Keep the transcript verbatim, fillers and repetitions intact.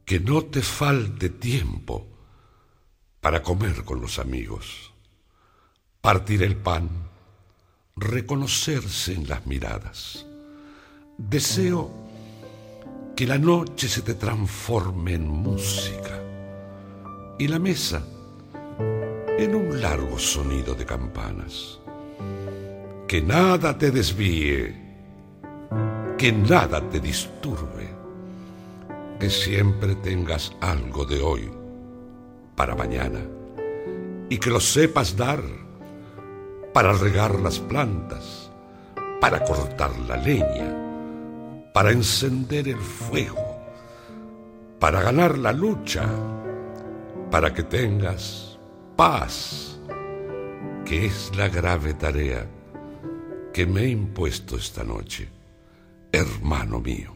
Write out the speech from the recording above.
que no te falte tiempo para comer con los amigos, partir el pan, reconocerse en las miradas. Deseo que la noche se te transforme en música y la mesa en un largo sonido de campanas. Que nada te desvíe, que nada te disturbe, que siempre tengas algo de hoy para mañana y que lo sepas dar para regar las plantas, para cortar la leña, para encender el fuego, para ganar la lucha, para que tengas paz, que es la grave tarea que me he impuesto esta noche, hermano mío.